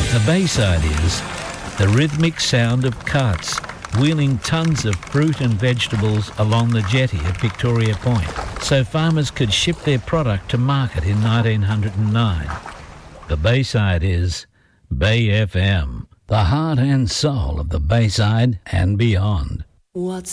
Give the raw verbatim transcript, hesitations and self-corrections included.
The Bayside is the rhythmic sound of carts wheeling tons of fruit and vegetables along the jetty at Victoria Point so farmers could ship their product to market in nineteen oh nine. The Bayside is Bay F M, the heart and soul of the Bayside and beyond. What's